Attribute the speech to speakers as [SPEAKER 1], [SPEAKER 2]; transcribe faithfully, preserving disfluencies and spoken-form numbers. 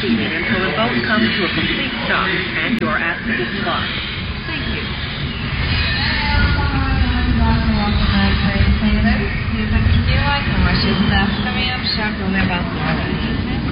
[SPEAKER 1] proceeding until the boat comes to a complete stop and your asset is lost. Thank you.
[SPEAKER 2] Here's a new item. She's left coming up sharp on about